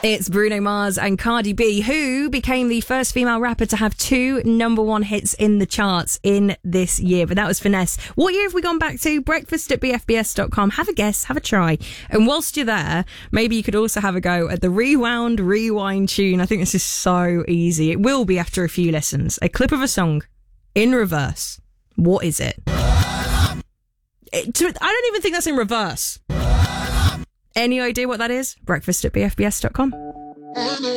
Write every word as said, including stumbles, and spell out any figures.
It's Bruno Mars and Cardi B, who became the first female rapper to have two number one hits in the charts in this year. But that was Finesse. What year have we gone back to? Breakfast at b f b s dot com. Have a guess, have a try. And whilst you're there, maybe you could also have a go at the Rewound Rewind tune. I think this is so easy. It will be after a few lessons. A clip of a song in reverse. What is it? it to, I don't even think that's in reverse. Any idea what that is? Breakfast at b f b s dot com.